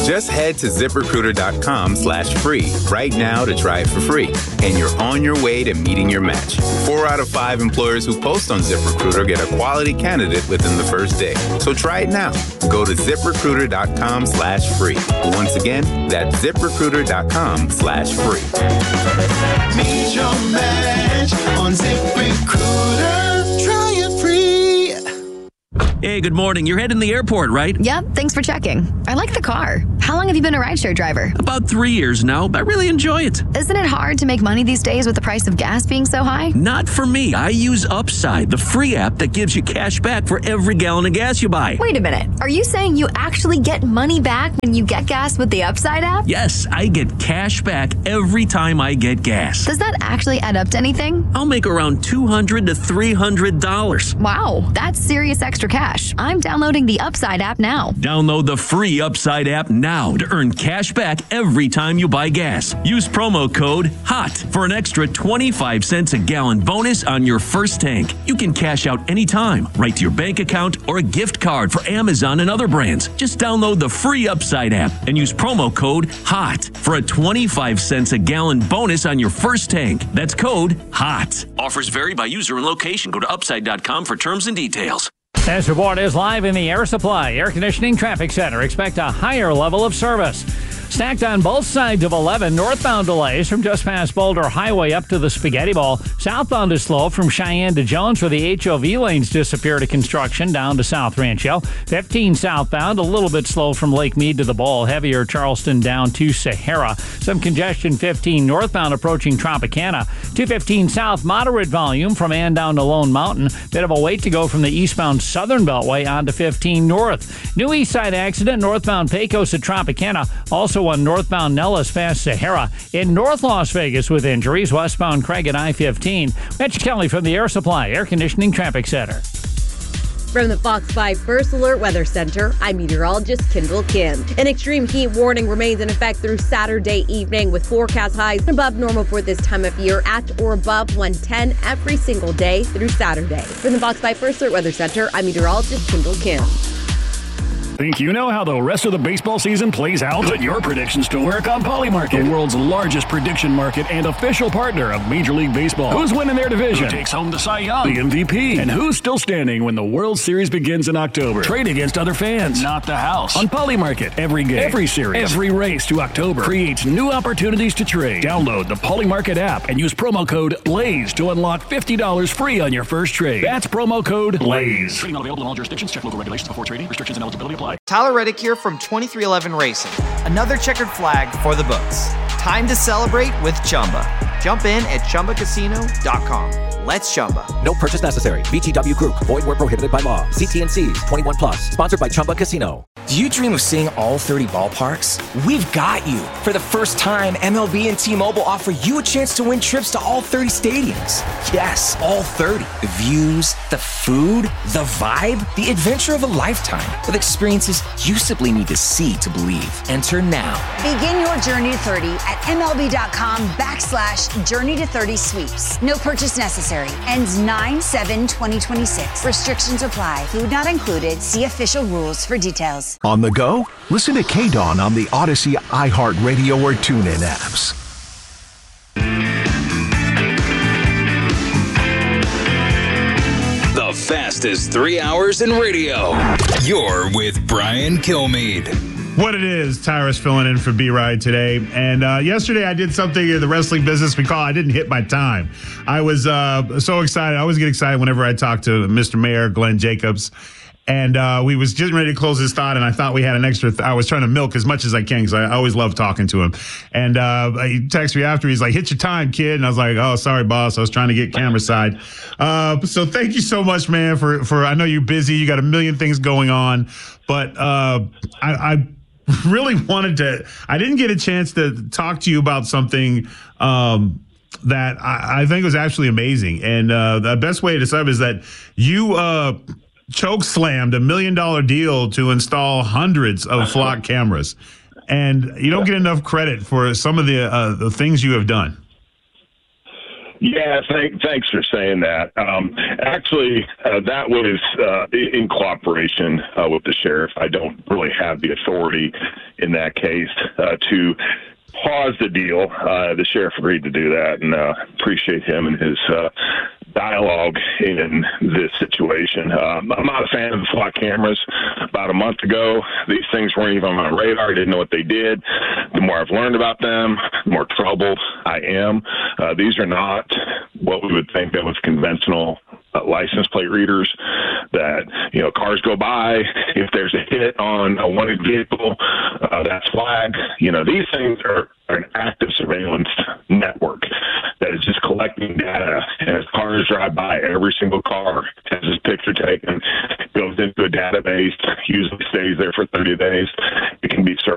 Just head to ZipRecruiter.com/free right now to try it for free. And you're on your way to meeting your match. 4 out of 5 employers who post on ZipRecruiter get a quality candidate within the first day. So try it now. Go to ZipRecruiter.com/free. Once again, that's ZipRecruiter.com/free. Meet your match on ZipRecruiter. Try it free. Hey, good morning. You're heading to the airport, right? Yep, thanks for checking. I like the car. How long have you been a rideshare driver? About 3 years now. I really enjoy it. Isn't it hard to make money these days with the price of gas being so high? Not for me. I use Upside, the free app that gives you cash back for every gallon of gas you buy. Wait a minute. Are you saying you actually get money back when you get gas with the Upside app? Yes, I get cash back every time I get gas. Does that actually add up to anything? I'll make around $200 to $300. Wow, that's serious extra cash. I'm downloading the Upside app now. Download the free Upside app now to earn cash back every time you buy gas. Use promo code HOT for an extra 25 cents a gallon bonus on your first tank. You can cash out anytime, right to your bank account or a gift card for Amazon and other brands. Just download the free Upside app and use promo code HOT for a 25 cents a gallon bonus on your first tank. That's code HOT. Offers vary by user and location. Go to upside.com for terms and details. This report is live in the Air Supply Air Conditioning Traffic Center. Expect a higher level of service. Stacked on both sides of 11, northbound delays from just past Boulder Highway up to the Spaghetti Bowl. Southbound is slow from Cheyenne to Jones where the HOV lanes disappear to construction down to South Rancho. 15 southbound, a little bit slow from Lake Mead to the Bowl. Heavier Charleston down to Sahara. Some congestion 15 northbound approaching Tropicana. 215 south, moderate volume from Ann down to Lone Mountain. Bit of a wait to go from the eastbound Southern Beltway on to 15 north. New east side accident northbound Pecos to Tropicana. Also on northbound Nellis past Sahara. In North Las Vegas with injuries, westbound Craig at I-15. Mitch Kelly from the Air Supply Air Conditioning Traffic Center. From the Fox 5 First Alert Weather Center, I'm meteorologist Kendall Kim. An extreme heat warning remains in effect through Saturday evening with forecast highs above normal for this time of year at or above 110 every single day through Saturday. From the Fox 5 First Alert Weather Center, I'm meteorologist Kendall Kim. Think you know how the rest of the baseball season plays out? Put your predictions to work on Polymarket, the world's largest prediction market and official partner of Major League Baseball. Who's winning their division? Who takes home the Cy Young, the MVP? And who's still standing when the World Series begins in October? Trade against other fans, not the house. On Polymarket, every game, every series, every race to October creates new opportunities to trade. Download the Polymarket app and use promo code BLAZE to unlock $50 free on your first trade. That's promo code BLAZE. Trading not available in all jurisdictions. Check local regulations before trading. Restrictions and eligibility apply. Tyler Reddick here from 2311 Racing. Another checkered flag for the books. Time to celebrate with Chumba. Jump in at ChumbaCasino.com. Let's Chumba. No purchase necessary. VGW Group. Void where prohibited by law. See T&Cs. 21 plus. Sponsored by Chumba Casino. Do you dream of seeing all 30 ballparks? We've got you. For the first time, MLB and T-Mobile offer you a chance to win trips to all 30 stadiums. Yes, all 30. The views, the food, the vibe, the adventure of a lifetime. With experiences you simply need to see to believe. Enter now. Begin your journey to 30 at MLB.com/Journey to 30 Sweeps. No purchase necessary. Ends 9/7/2026. Restrictions apply. Food not included. See official rules for details. On the go? Listen to K-Dawn on the Odyssey, iHeartRadio, or TuneIn apps. The fastest 3 hours in radio. You're with Brian Kilmeade. What it is, Tyrus filling in for B-Ride today. And yesterday I did something in the wrestling business we call I didn't hit my time. I was so excited. I always get excited whenever I talk to Mr. Mayor, Glenn Jacobs. And we was just ready to close his thought, and I thought we had an extra. I was trying to milk as much as I can because I always love talking to him. And he texted me after. He's like, "Hit your time, kid." And I was like, "Oh, sorry, boss. I was trying to get camera side." So thank you so much, man. For I know you're busy. You got a million things going on, but I really wanted to. I didn't get a chance to talk to you about something that I think was actually amazing. And the best way to describe it is that you choke slammed $1 million deal to install hundreds of flock cameras, and you don't get enough credit for some of the things you have done. Yeah, thanks for saying that. Actually, that was in cooperation with the sheriff. I don't really have the authority in that case to pause the deal. The sheriff agreed to do that, and appreciate him and his dialogue in this situation. I'm not a fan of the SWAT cameras. About a month ago, these things weren't even on my radar. I didn't know what they did. The more I've learned about them, the more troubled I am. These are not what we would think of as conventional license plate readers that, cars go by. If there's a hit on a wanted vehicle, that's flagged. These things are an active surveillance network that is just collecting data. And as cars drive by, every single car